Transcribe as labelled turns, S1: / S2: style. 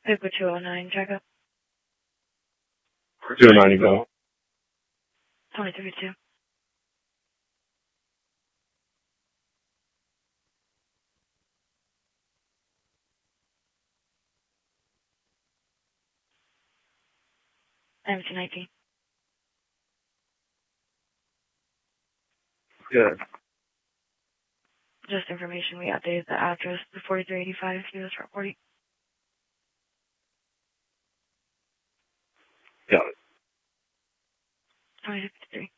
S1: Pickle 209, checkup.
S2: 209, you go.
S1: 2032. MC19.
S2: Good.
S1: Just information, we updated the address to 4385 US Route 40.
S2: Got it.
S1: 2053.